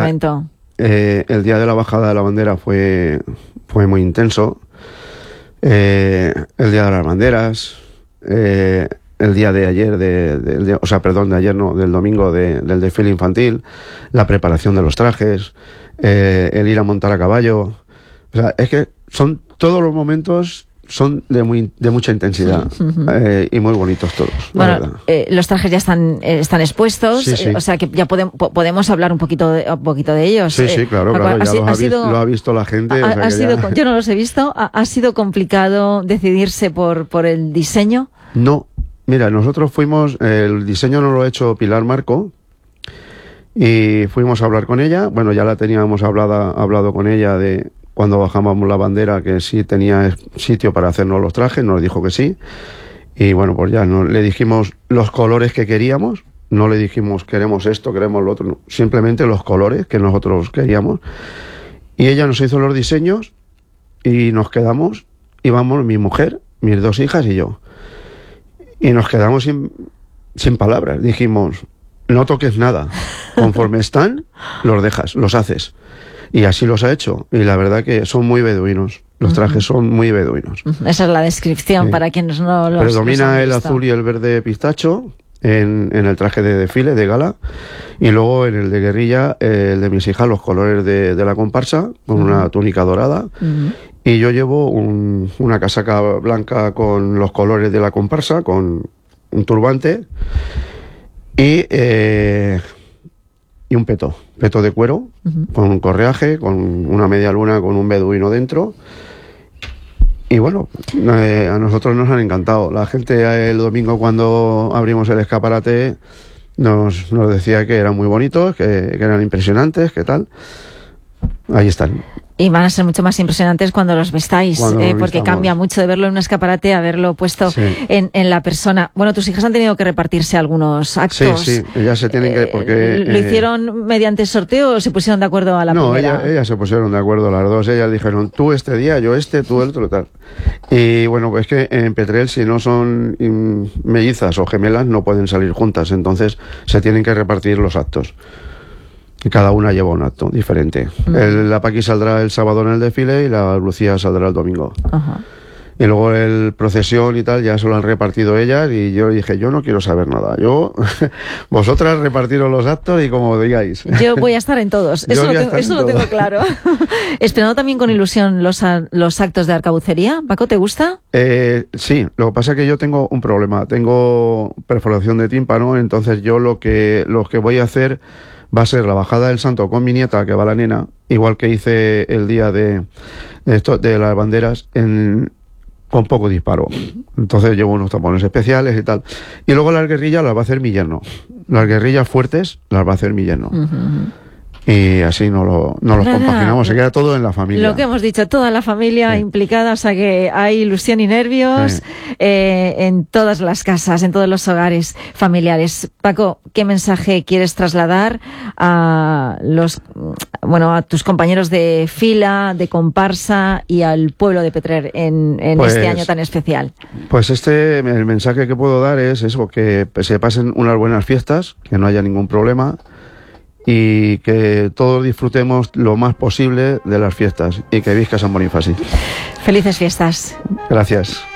momento. El día de la bajada de la bandera fue muy intenso. El día de las banderas, el día de ayer, de ayer no, del domingo del desfile infantil, la preparación de los trajes, el ir a montar a caballo. O sea, es que son todos los momentos son de mucha intensidad y muy bonitos todos. Bueno, los trajes ya están expuestos, sí. O sea que ya podemos hablar un poquito de ellos. Sí, claro, ya lo ha visto la gente. Yo no los he visto. ¿Ha sido complicado decidirse por el diseño? No, mira, nosotros el diseño nos lo ha hecho Pilar Marco y fuimos a hablar con ella. Bueno, ya la teníamos hablado con ella de cuando bajábamos la bandera, que sí tenía sitio para hacernos los trajes, nos dijo que sí. Y bueno, pues ya le dijimos los colores que queríamos, no le dijimos queremos esto, queremos lo otro, no, simplemente los colores que nosotros queríamos. Y ella nos hizo los diseños y nos quedamos, íbamos mi mujer, mis 2 hijas y yo. Y nos quedamos sin palabras, dijimos, no toques nada, conforme están, los dejas, los haces. Y así los ha hecho. Y la verdad que son muy beduinos. Los trajes son muy beduinos. Esa es la descripción para quienes no los predomina el azul y el verde pistacho en el traje de desfile, de gala. Y luego en el de guerrilla, el de mis hijas, los colores de la comparsa, con una túnica dorada. Y yo llevo una casaca blanca con los colores de la comparsa, con un turbante. Y un peto de cuero, con un correaje, con una media luna, con un beduino dentro. Y bueno, a nosotros nos han encantado. La gente el domingo cuando abrimos el escaparate nos decía que eran muy bonitos, que eran impresionantes, que tal. Ahí están. Y van a ser mucho más impresionantes cuando los vestáis, porque cambia mucho de verlo en un escaparate a verlo puesto en la persona. Bueno, tus hijas han tenido que repartirse algunos actos. Sí, ellas se tienen que... porque ¿Lo hicieron mediante sorteo o se pusieron de acuerdo a la primera? No, ellas se pusieron de acuerdo las dos. Ellas dijeron, tú este día, yo tú el otro, tal. Y bueno, pues que en Petrel, si no son mellizas o gemelas, no pueden salir juntas. Entonces se tienen que repartir los actos. Y cada una lleva un acto diferente. La Paqui saldrá el sábado en el desfile y la Lucía saldrá el domingo. Y luego el procesión y tal ya se lo han repartido ellas y yo dije, yo no quiero saber nada. Vosotras repartiros los actos y como digáis. Yo voy a estar en todos. Eso lo tengo claro. Esperando también con ilusión los actos de arcabucería. Paco, ¿te gusta? Sí, lo que pasa es que yo tengo un problema. Tengo perforación de tímpano, entonces yo lo que voy a hacer va a ser la bajada del santo con mi nieta, que va la nena, igual que hice el día de las banderas, con poco disparo. Entonces llevo unos tapones especiales y tal. Y luego las guerrillas las va a hacer mi yerno. Las guerrillas fuertes las va a hacer mi yerno. Y así no los compaginamos, se queda todo en la familia. Lo que hemos dicho, toda la familia implicada, o sea que hay ilusión y nervios en todas las casas, en todos los hogares familiares. Paco, ¿qué mensaje quieres trasladar a tus compañeros de fila, de comparsa y al pueblo de Petrer en este año tan especial? Pues el mensaje que puedo dar es eso, que se pasen unas buenas fiestas, que no haya ningún problema, y que todos disfrutemos lo más posible de las fiestas y que visca San Bonifaci. Felices fiestas. Gracias.